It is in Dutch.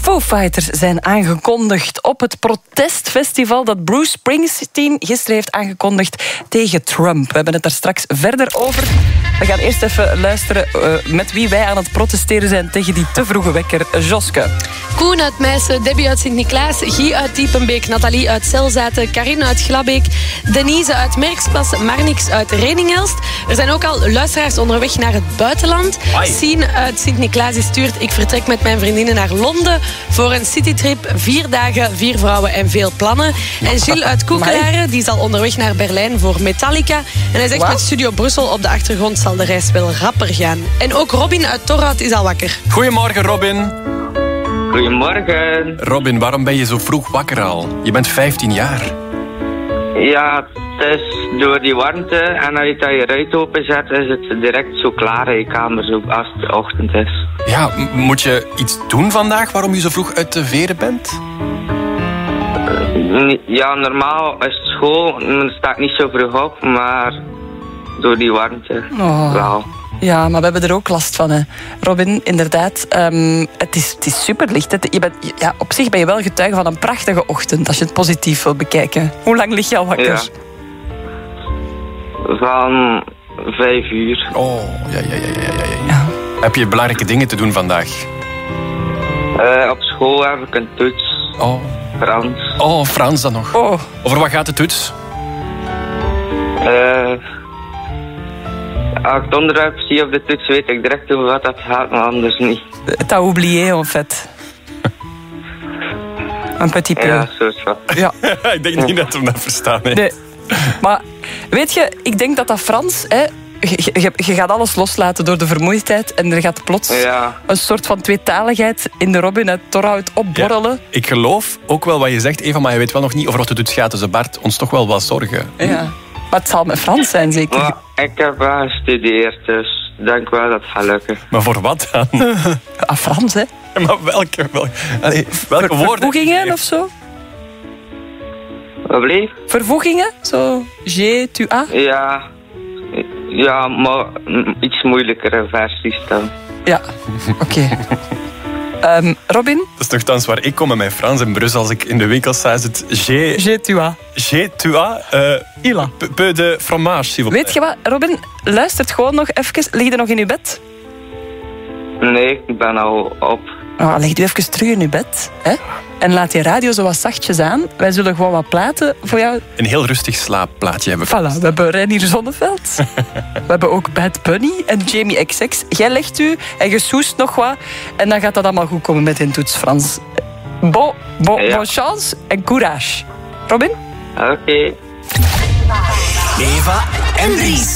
Foo Fighters zijn aangekondigd op het protestfestival dat Bruce Springsteen gisteren heeft aangekondigd tegen Trump. We hebben het daar straks verder over. We gaan eerst even luisteren met wie wij aan het protesteren zijn tegen die te vroege wekker. Joske. Koen uit Meissen, Debbie uit Sint-Niklaas, Guy uit Diepenbeek, Nathalie uit Zelzaten, Karine uit Glabbeek, Denise uit Merksplas, Marnix uit Reningelst. Er zijn ook al luisteraars onderweg naar het buitenland. Sien uit Sint-Niklaas stuurt: ik vertrek met mijn vriendinnen naar Londen voor een citytrip. 4 dagen, 4 vrouwen en veel plannen. En Gilles uit Koekelaren, die is al onderweg naar Berlijn voor Metallica. En hij zegt met Studio Brussel op de achtergrond zal de reis wel rapper gaan. En ook Robin uit Torhout is al wakker. Goedemorgen, Robin. Goedemorgen. Robin, waarom ben je zo vroeg wakker al? Je bent 15 jaar. Ja, het is door die warmte en als je ruit openzet, is het direct zo klaar in je kamer zo als het ochtend is. Ja, moet je iets doen vandaag waarom je zo vroeg uit de veren bent? Ja, normaal is het school, dan sta ik niet zo vroeg op, maar door die warmte wel. Ja, maar we hebben er ook last van, hè. Robin, inderdaad. Het is superlicht. Op zich ben je wel getuige van een prachtige ochtend, als je het positief wil bekijken. Hoe lang lig je al wakker? Ja. Van 5 uur. Oh, ja. Heb je belangrijke dingen te doen vandaag? Op school heb ik een toets. Oh. Frans. Oh, Frans dan nog. Oh. Over wat gaat de toets? Als ik het onderwerp zie op de toets, weet ik direct over wat dat gaat, maar anders niet. T'as oublié, en fait. Een petit peu. Ja, zo is wat. Ja. Ik denk niet dat we dat verstaan. Hè. Nee. Maar weet je, ik denk dat Frans... Hè, je gaat alles loslaten door de vermoeidheid en er gaat plots een soort van tweetaligheid in de Robin uit Torhout opborrelen. Ja, ik geloof ook wel wat je zegt, Eva, maar je weet wel nog niet over wat de toets gaat. Dus dat baart ons toch wel wat zorgen. Ja. Maar het zal met Frans zijn, zeker? Maar ik heb wel gestudeerd, dus ik denk wel dat het gaat lukken. Maar voor wat dan? Frans, hè? Maar welke woorden? Vervoegingen of zo? Wat bleef? Vervoegingen? Zo, je, tu, a? Ja, maar iets moeilijkere versies dan. Ja, oké. Robin? Dat is nogthans waar ik kom met mijn Frans in Brussel. Als ik in de winkel sta, is het je tu as. Il a. Peu de fromage, s'il vous plaît. Weet je wat, Robin? Luistert gewoon nog even. Lig je nog in je bed? Nee, ik ben al op. Leg je even terug in je bed. Hè? En laat je radio zo wat zachtjes aan. Wij zullen gewoon wat platen voor jou. Een heel rustig slaapplaatje hebben. Voilà, we hebben Reinier Zonneveld. We hebben ook Bad Bunny en Jamie XX. Jij legt u en je soest nog wat. En dan gaat dat allemaal goed komen met in toets Frans. Bon chance en courage. Robin? Oké. Eva en Dries.